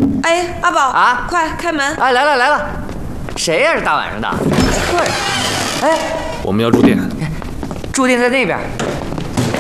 哎，阿宝啊， 快开门！ 哎，来了来了，谁呀？这大晚上的？客人。哎， 我们要住店。 住店在那边。